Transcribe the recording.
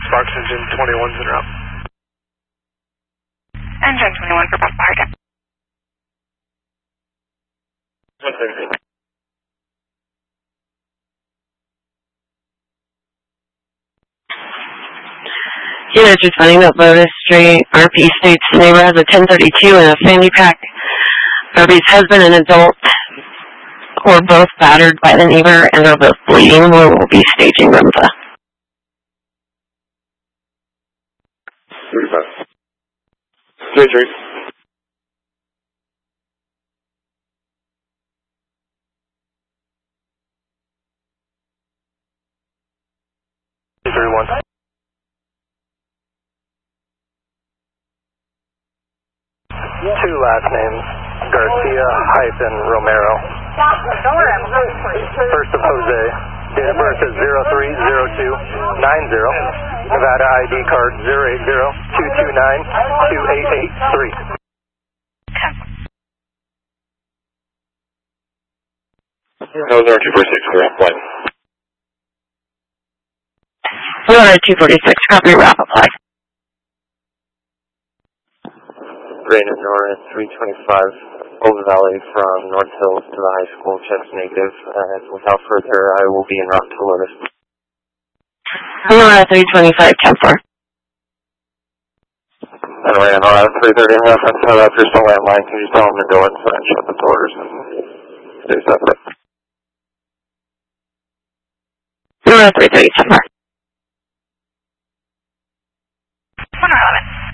Sparks engine 21's en route. Engine 21 for Bravo Hard. 130. Units responding to Lotus Street, RP states neighbor has a 1032 and a fanny pack. RP's husband and adult were both battered by the neighbor and are both bleeding. We will be staging REMPA. 35. 33. 31. 2 last names, Garcia-Romero. First of Jose. Date of birth is 03/02/90. Nevada ID card 080-229-2883. That was our 246 for flight. 246, copy, wrap apply. Brandon Norris, 325 Over Valley from North Hills to the high school, checks negative. Without further, I will be en route to Lotus. 325, 10-4. Anyway, I'm on 330 half until after the landline. Can you tell them to go inside and shut the doors and stay separate? 330, 10-4. 111.